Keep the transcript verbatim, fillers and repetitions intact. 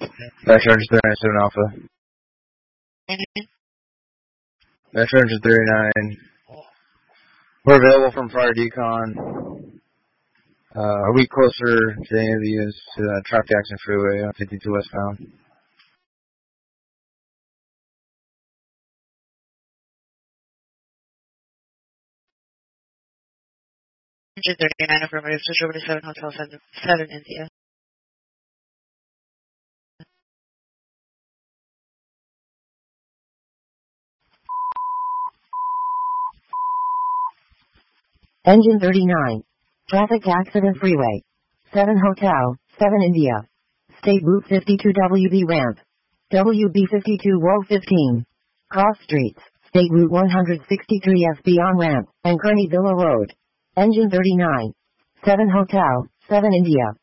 Back charge three nine seven Alpha. Back charge three nine. We're available from prior decon. Uh, are we closer to any of these to uh, Trout Jackson Freeway on fifty-two westbound? Engine thirty-nine affirmative, switch over to seven Hotel seven, seven India. Engine thirty-nine. Traffic accident freeway. seven Hotel, seven India. State Route fifty-two W B ramp. W B fifty-two row fifteen. Cross streets. State Route one sixty-three F B on ramp, and Kearney Villa Road. Engine thirty-nine. seven Hotel, seven India.